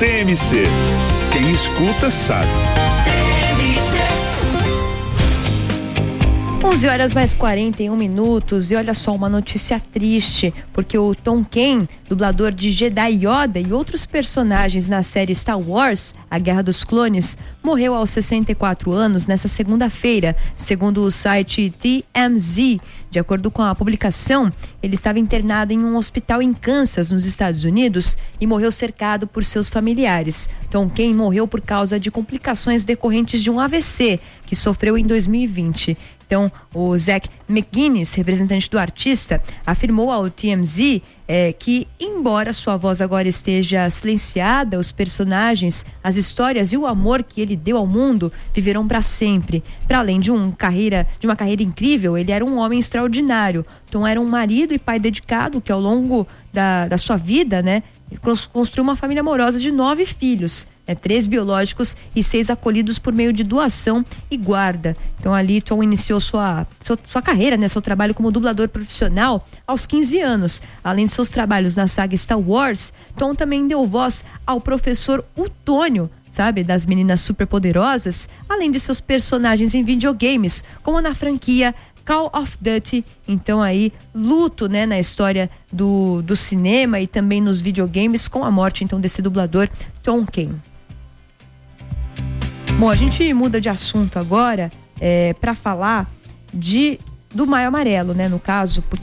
TMC. Quem escuta sabe. 11h mais 41 e olha só, uma notícia triste, porque o Tom Kane, dublador de Jedi Yoda e outros personagens na série Star Wars, A Guerra dos Clones, morreu aos 64 anos nesta segunda-feira, segundo o site TMZ. De acordo com a publicação, ele estava internado em um hospital em Kansas, nos Estados Unidos, e morreu cercado por seus familiares. Tom Kane morreu por causa de complicações decorrentes de um AVC que sofreu em 2020. Então, o Zach McGuinness, representante do artista, afirmou ao TMZ que, embora sua voz agora esteja silenciada, os personagens, as histórias e o amor que ele deu ao mundo viverão para sempre. Para além de uma carreira incrível, ele era um homem extraordinário. Tom era um marido e pai dedicado que, ao longo da sua vida, né, construiu uma família amorosa de 9 filhos. 3 biológicos e 6 acolhidos por meio de doação e guarda. Então ali Tom iniciou sua carreira, né, seu trabalho como dublador profissional aos 15 anos. Além de seus trabalhos na saga Star Wars, Tom também deu voz ao professor Utônio, sabe, das Meninas Superpoderosas, além de seus personagens em videogames, como na franquia Call of Duty. Então aí, luto, né, na história do cinema e também nos videogames, com a morte então desse dublador Tom Kane. Bom, a gente muda de assunto agora para falar do Maio Amarelo, né, no caso, porque